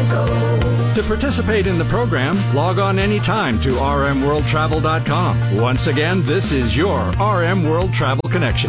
To participate in the program, log on anytime to rmworldtravel.com. Once again, this is your RM World Travel Connection.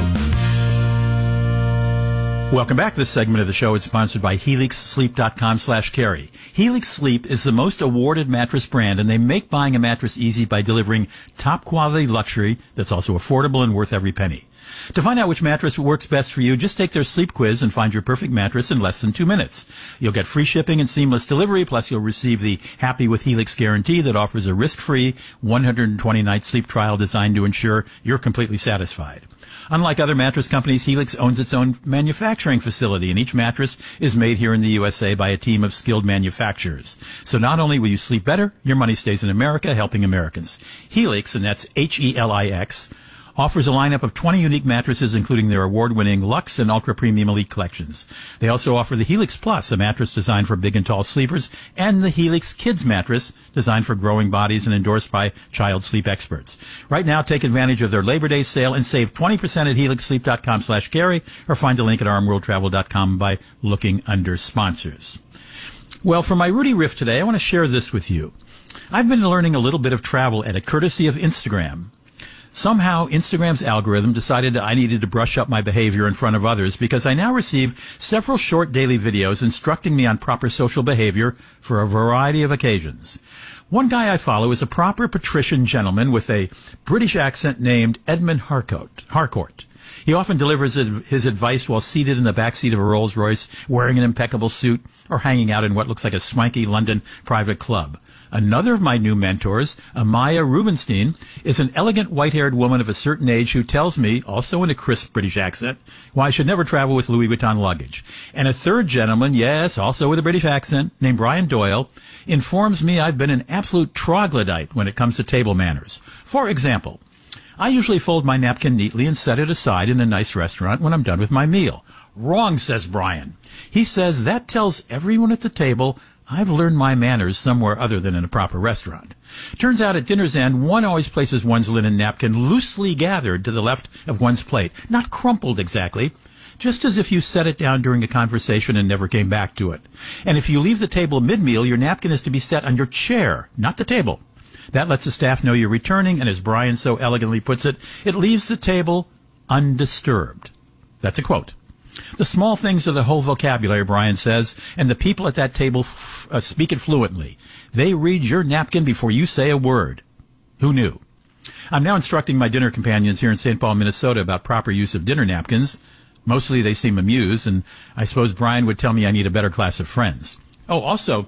Welcome back. This segment of the show is sponsored by HelixSleep.com/Carey. Helix Sleep is the most awarded mattress brand, and they make buying a mattress easy by delivering top-quality luxury that's also affordable and worth every penny. To find out which mattress works best for you, just take their sleep quiz and find your perfect mattress in less than 2 minutes. You'll get free shipping and seamless delivery, plus you'll receive the Happy with Helix guarantee that offers a risk-free 120-night sleep trial designed to ensure you're completely satisfied. Unlike other mattress companies, Helix owns its own manufacturing facility, and each mattress is made here in the USA by a team of skilled manufacturers. So not only will you sleep better, your money stays in America, helping Americans. Helix, and that's Helix, offers a lineup of 20 unique mattresses, including their award-winning Luxe and Ultra Premium Elite collections. They also offer the Helix Plus, a mattress designed for big and tall sleepers, and the Helix Kids mattress, designed for growing bodies and endorsed by child sleep experts. Right now, take advantage of their Labor Day sale and save 20% at HelixSleep.com/Carey, or find the link at rmworldtravel.com by looking under sponsors. Well, for my Rudy Riff today, I want to share this with you. I've been learning a little bit of travel etiquette courtesy of Instagram. Somehow, Instagram's algorithm decided that I needed to brush up my behavior in front of others because I now receive several short daily videos instructing me on proper social behavior for a variety of occasions. One guy I follow is a proper patrician gentleman with a British accent named Edmund Harcourt. He often delivers his advice while seated in the backseat of a Rolls-Royce, wearing an impeccable suit, or hanging out in what looks like a swanky London private club. Another of my new mentors, Amaya Rubenstein, is an elegant white-haired woman of a certain age who tells me, also in a crisp British accent, why I should never travel with Louis Vuitton luggage. And a third gentleman, yes, also with a British accent, named Brian Doyle, informs me I've been an absolute troglodyte when it comes to table manners. For example, I usually fold my napkin neatly and set it aside in a nice restaurant when I'm done with my meal. Wrong, says Brian. He says that tells everyone at the table I've learned my manners somewhere other than in a proper restaurant. Turns out at dinner's end, one always places one's linen napkin loosely gathered to the left of one's plate, not crumpled exactly, just as if you set it down during a conversation and never came back to it. And if you leave the table mid-meal, your napkin is to be set on your chair, not the table. That lets the staff know you're returning, and as Brian so elegantly puts it, it leaves the table undisturbed. That's a quote. The small things are the whole vocabulary, Brian says, and the people at that table speak it fluently. They read your napkin before you say a word. Who knew? I'm now instructing my dinner companions here in St. Paul, Minnesota about proper use of dinner napkins. Mostly they seem amused, and I suppose Brian would tell me I need a better class of friends. Oh, also,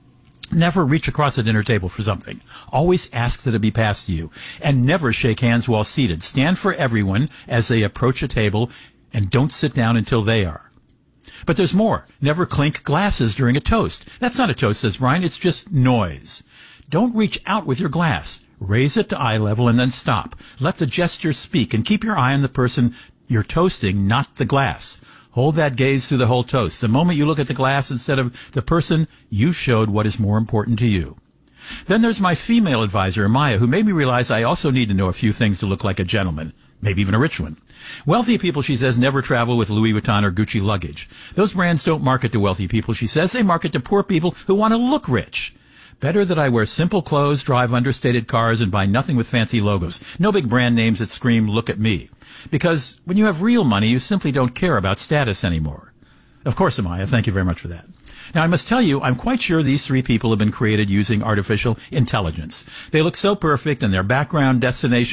never reach across a dinner table for something. Always ask that it be passed to you. And never shake hands while seated. Stand for everyone as they approach a table, and don't sit down until they are. But there's more. Never clink glasses during a toast. That's not a toast, says Brian. It's just noise. Don't reach out with your glass. Raise it to eye level and then stop. Let the gesture speak, and keep your eye on the person you're toasting, not the glass. Hold that gaze through the whole toast. The moment you look at the glass instead of the person, you showed what is more important to you. Then there's my female advisor, Maya, who made me realize I also need to know a few things to look like a gentleman. Maybe even a rich one. Wealthy people, she says, never travel with Louis Vuitton or Gucci luggage. Those brands don't market to wealthy people, she says. They market to poor people who want to look rich. Better that I wear simple clothes, drive understated cars, and buy nothing with fancy logos. No big brand names that scream, look at me. Because when you have real money, you simply don't care about status anymore. Of course, Amaya, thank you very much for that. Now, I must tell you, I'm quite sure these three people have been created using artificial intelligence. They look so perfect, and their backgrounds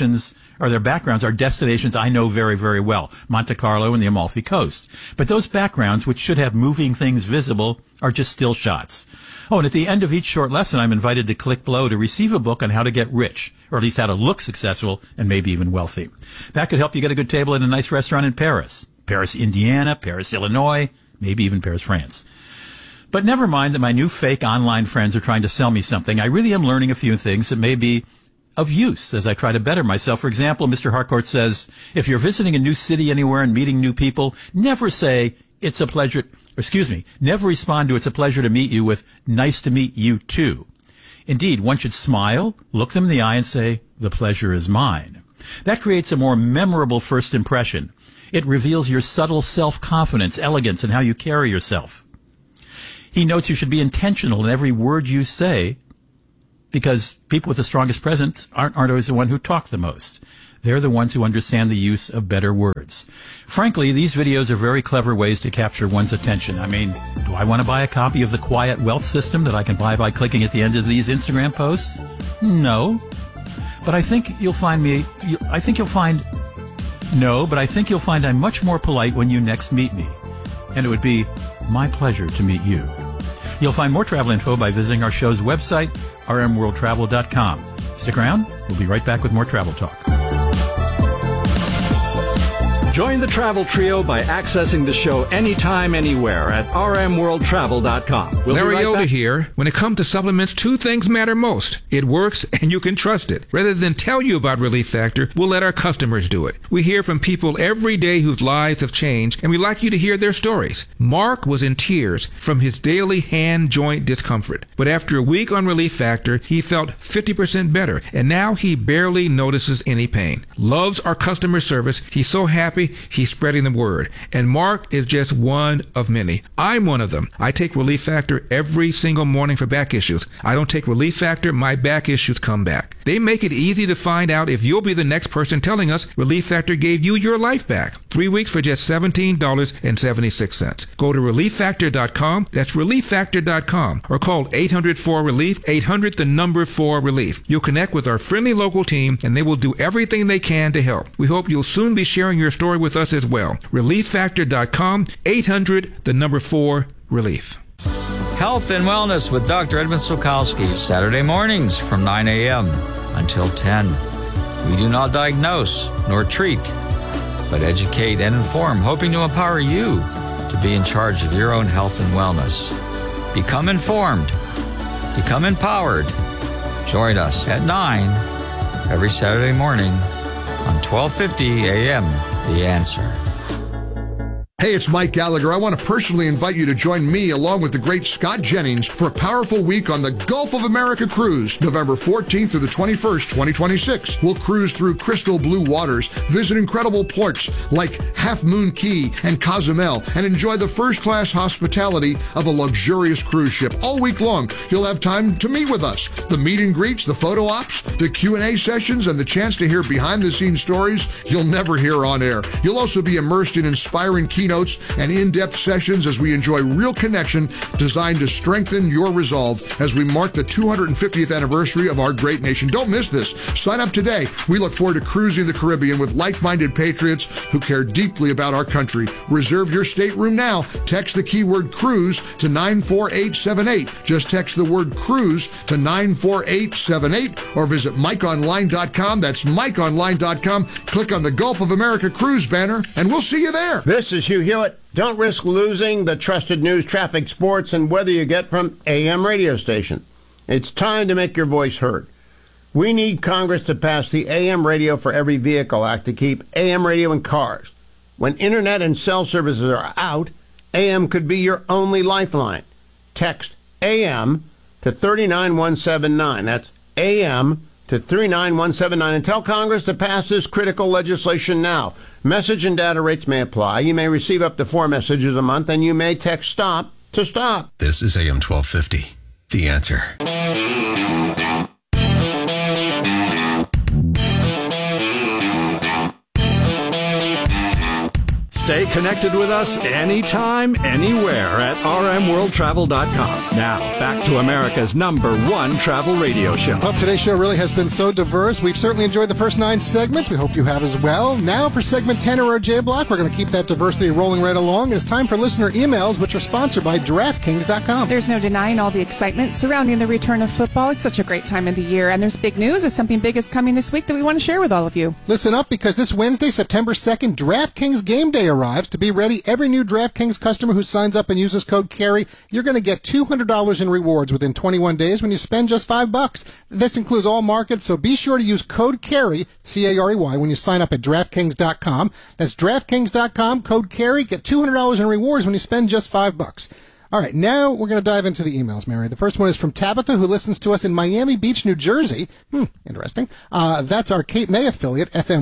are destinations I know very, very well, Monte Carlo and the Amalfi Coast. But those backgrounds, which should have moving things visible, are just still shots. Oh, and at the end of each short lesson, I'm invited to click below to receive a book on how to get rich, or at least how to look successful and maybe even wealthy. That could help you get a good table at a nice restaurant in Paris, Indiana, Paris, Illinois, maybe even Paris, France. But never mind that my new fake online friends are trying to sell me something. I really am learning a few things that may be of use as I try to better myself. For example, Mr. Harcourt says, if you're visiting a new city anywhere and meeting new people, never say, never respond to it's a pleasure to meet you with nice to meet you too. Indeed, one should smile, look them in the eye and say, the pleasure is mine. That creates a more memorable first impression. It reveals your subtle self-confidence, elegance, and how you carry yourself. He notes you should be intentional in every word you say, because people with the strongest presence aren't always the one who talk the most. They're the ones who understand the use of better words. Frankly, these videos are very clever ways to capture one's attention. I mean, do I want to buy a copy of the Quiet Wealth System that I can buy by clicking at the end of these Instagram posts? No. But I think you'll find I'm much more polite when you next meet me. And it would be my pleasure to meet you. You'll find more travel info by visiting our show's website, rmworldtravel.com. Stick around. We'll be right back with more travel talk. Join the Travel Trio by accessing the show anytime, anywhere at rmworldtravel.com. Larry Elder here. When it comes to supplements, two things matter most. It works, and you can trust it. Rather than tell you about Relief Factor, we'll let our customers do it. We hear from people every day whose lives have changed, and we'd like you to hear their stories. Mark was in tears from his daily hand joint discomfort. But after a week on Relief Factor, he felt 50% better, and now he barely notices any pain. Loves our customer service. He's so happy. He's spreading the word. And Mark is just one of many. I'm one of them. I take Relief Factor every single morning for back issues. I don't take Relief Factor, my back issues come back. They make it easy to find out if you'll be the next person telling us Relief Factor gave you your life back. 3 weeks for just $17.76. Go to ReliefFactor.com. That's ReliefFactor.com. Or call 800-4RELIEF, 800-4RELIEF. You'll connect with our friendly local team, and they will do everything they can to help. We hope you'll soon be sharing your story with us as well. ReliefFactor.com, 800-4RELIEF. Health and Wellness with Dr. Edmund Sulkowski, Saturday mornings from 9 a.m. until 10. We do not diagnose nor treat, but educate and inform, hoping to empower you to be in charge of your own health and wellness. Become informed. Become empowered. Join us at 9 every Saturday morning on 1250 a.m. The Answer. Hey, it's Mike Gallagher. I want to personally invite you to join me along with the great Scott Jennings for a powerful week on the Gulf of America cruise, November 14th through the 21st, 2026. We'll cruise through crystal blue waters, visit incredible ports like Half Moon Cay and Cozumel, and enjoy the first-class hospitality of a luxurious cruise ship. All week long, you'll have time to meet with us. The meet and greets, the photo ops, the Q&A sessions, and the chance to hear behind-the-scenes stories you'll never hear on air. You'll also be immersed in inspiring keynotes and in-depth sessions as we enjoy real connection designed to strengthen your resolve as we mark the 250th anniversary of our great nation. Don't miss this. Sign up today. We look forward to cruising the Caribbean with like-minded patriots who care deeply about our country. Reserve your stateroom now. Text the keyword cruise to 94878. Just text the word cruise to 94878 or visit MikeOnline.com. That's MikeOnline.com. Click on the Gulf of America cruise banner and we'll see you there. This is Hugh Hewitt. Don't risk losing the trusted news, traffic, sports, and weather you get from AM radio station. It's time to make your voice heard. We need Congress to pass the AM Radio for Every Vehicle Act to keep AM radio in cars. When internet and cell services are out, AM could be your only lifeline. Text AM to 39179. That's AM to 39179 and tell Congress to pass this critical legislation now. Message and data rates may apply. You may receive up to 4 messages a month, and you may text STOP to stop. This is AM 1250. The Answer. Stay connected with us anytime, anywhere at rmworldtravel.com. Now, back to America's #1 travel radio show. Well, today's show really has been so diverse. We've certainly enjoyed the first 9 segments. We hope you have as well. Now for segment 10 of our J Block, we're going to keep that diversity rolling right along. It's time for listener emails, which are sponsored by DraftKings.com. There's no denying all the excitement surrounding the return of football. It's such a great time of the year, and there's big news as something big is coming this week that we want to share with all of you. Listen up, because this Wednesday, September 2nd, DraftKings Game Day arrives. To be ready, every new DraftKings customer who signs up and uses code CARRY, you're going to get $200 in rewards within 21 days when you spend just $5. This includes all markets, so be sure to use code CARRY, C-A-R-E-Y, when you sign up at DraftKings.com. That's DraftKings.com, code CARRY. Get $200 in rewards when you spend just $5. All right, now we're going to dive into the emails, Mary. The first one is from Tabitha, who listens to us in Miami Beach, New Jersey. Interesting. That's our Cape May affiliate, FM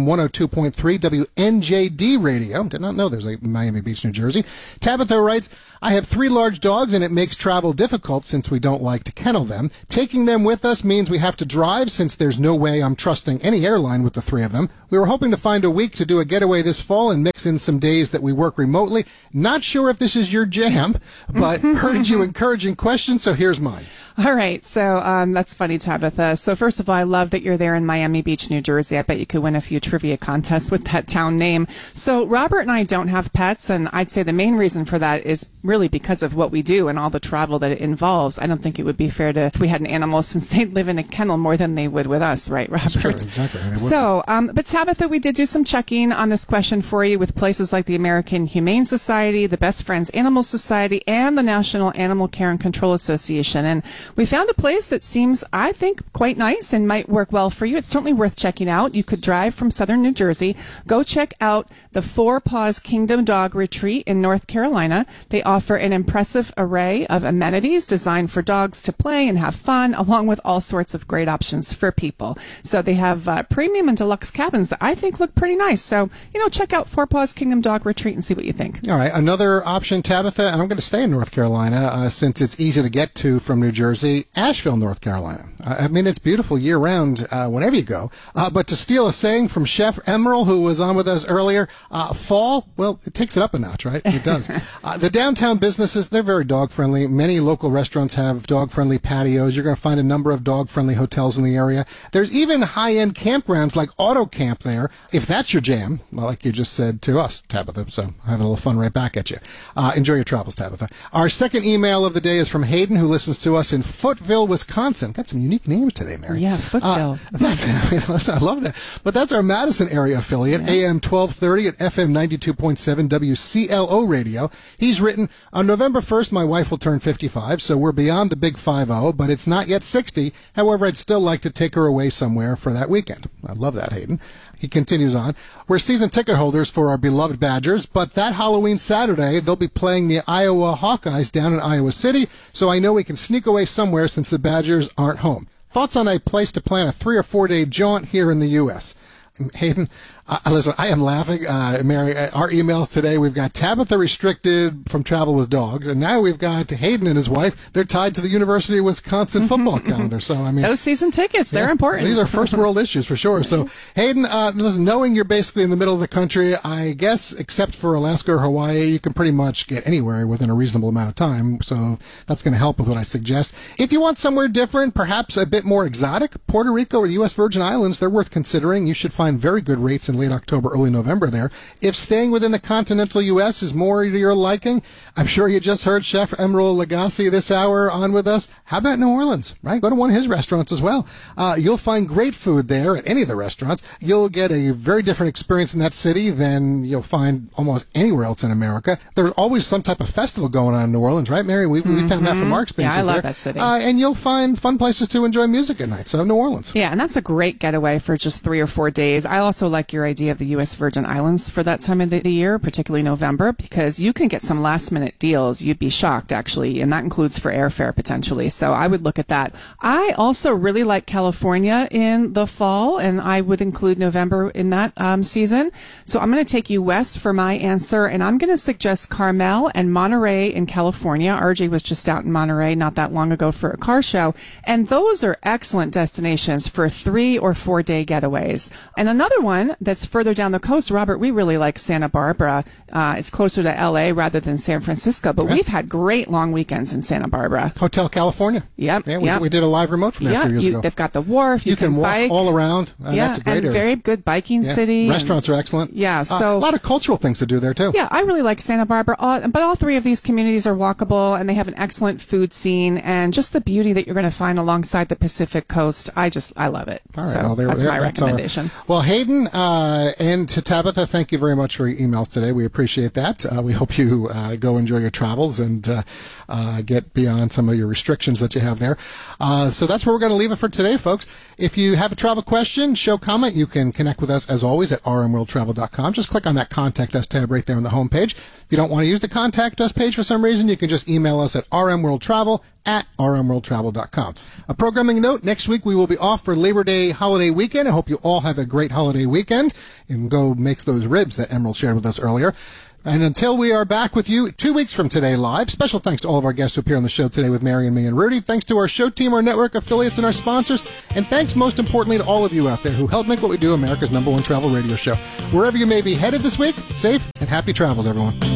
102.3 WNJD Radio. Did not know there's a Miami Beach, New Jersey. Tabitha writes, I have 3 large dogs, and it makes travel difficult since we don't like to kennel them. Taking them with us means we have to drive, since there's no way I'm trusting any airline with the 3 of them. We were hoping to find a week to do a getaway this fall and mix in some days that we work remotely. Not sure if this is your jam, but heard you encouraging questions, so here's mine. All right. So that's funny, Tabitha. So first of all, I love that you're there in Miami Beach, New Jersey. I bet you could win a few trivia contests with that town name. So Robert and I don't have pets, and I'd say the main reason for that is really because of what we do and all the travel that it involves. I don't think it would be fair if we had an animal, since they'd live in a kennel more than they would with us, right, Robert? That's true, exactly. So, but Tabitha, we did do some checking on this question for you with places like the American Humane Society, the Best Friends Animal Society, and the National Animal Care and Control Association. And we found a place that seems, I think, quite nice and might work well for you. It's certainly worth checking out. You could drive from southern New Jersey. Go check out the Four Paws Kingdom Dog Retreat in North Carolina. They offer an impressive array of amenities designed for dogs to play and have fun, along with all sorts of great options for people. So they have premium and deluxe cabins that I think look pretty nice. So, check out Four Paws Kingdom Dog Retreat and see what you think. All right. Another option, Tabitha, and I'm going to stay in North Carolina since it's easy to get to from New Jersey. Asheville, North Carolina. I mean, it's beautiful year-round whenever you go. But to steal a saying from Chef Emerald, who was on with us earlier, fall, well, it takes it up a notch, right? It does. The downtown businesses, they're very dog-friendly. Many local restaurants have dog-friendly patios. You're going to find a number of dog-friendly hotels in the area. There's even high-end campgrounds like Auto Camp there, if that's your jam, like you just said to us, Tabitha. So I have a little fun right back at you. Enjoy your travels, Tabitha. Our second email of the day is from Hayden, who listens to us in Footville, Wisconsin. Got some unique names today, Mary. Yeah, Footville. I love that. But that's our Madison area affiliate, AM 1230 at FM 92.7 WCLO radio. He's written, on November 1st, my wife will turn 55, so we're beyond the big 50, but it's not yet 60. However, I'd still like to take her away somewhere for that weekend. I love that, Hayden. He continues on. We're season ticket holders for our beloved Badgers, but that Halloween Saturday, they'll be playing the Iowa Hawkeyes down in Iowa City, so I know we can sneak away somewhere since the Badgers aren't home. Thoughts on a place to plan a 3 or 4 day jaunt here in the U.S.? Hayden, listen, I am laughing. Mary, our emails today, we've got Tabitha restricted from travel with dogs, and now we've got Hayden and his wife. They're tied to the University of Wisconsin football calendar. So, I mean, those season tickets, they're important. These are first world issues for sure. So, Hayden, listen, knowing you're basically in the middle of the country, I guess, except for Alaska or Hawaii, you can pretty much get anywhere within a reasonable amount of time. So that's going to help with what I suggest. If you want somewhere different, perhaps a bit more exotic, Puerto Rico or the U.S. Virgin Islands, they're worth considering. You should find very good rates in late October, early November there. If staying within the continental U.S. is more to your liking, I'm sure you just heard Chef Emerald Lagasse this hour on with us. How about New Orleans, right? Go to one of his restaurants as well. You'll find great food there at any of the restaurants. You'll get a very different experience in that city than you'll find almost anywhere else in America. There's always some type of festival going on in New Orleans, right, Mary? We found that from our experiences there. Yeah, I love there. that city. And you'll find fun places to enjoy music at night. So New Orleans. Yeah, and that's a great getaway for just 3 or 4 days. I also like your idea of the U.S. Virgin Islands for that time of the year, particularly November, because you can get some last-minute deals. You'd be shocked, actually, and that includes for airfare potentially. So I would look at that. I also really like California in the fall, and I would include November in that season. So I'm going to take you west for my answer, and I'm going to suggest Carmel and Monterey in California. RJ was just out in Monterey not that long ago for a car show, and those are excellent destinations for 3 or 4 day getaways. And another one that's further down the coast, Robert, we really like Santa Barbara. It's closer to L.A. rather than San Francisco, but we've had great long weekends in Santa Barbara. Hotel California. Yep. Yeah, we did a live remote from there a few years ago. They've got the wharf. You can walk bike all around. That's a great area. Very good biking city. Restaurants are excellent. Yeah, so a lot of cultural things to do there too. Yeah, I really like Santa Barbara. But all 3 of these communities are walkable, and they have an excellent food scene, and just the beauty that you're going to find alongside the Pacific coast. I love it. All right, so that's my recommendation. Well, Hayden, And to Tabitha, thank you very much for your emails today. We appreciate that. We hope you go enjoy your travels and get beyond some of your restrictions that you have there. So that's where we're going to leave it for today, folks. If you have a travel question, show comment, you can connect with us as always at rmworldtravel.com. Just click on that Contact Us tab right there on the homepage. If you don't want to use the Contact Us page for some reason, you can just email us at rmworldtravel@rmworldtravel.com. A programming note, next week we will be off for Labor Day holiday weekend. I hope you all have a great holiday weekend and go make those ribs that Emerald shared with us earlier. And until we are back with you 2 weeks from today live, special thanks to all of our guests who appear on the show today with Mary and me and Rudy. Thanks to our show team, our network affiliates, and our sponsors. And thanks most importantly to all of you out there who help make what we do America's #1 travel radio show. Wherever you may be headed this week, safe and happy travels, everyone.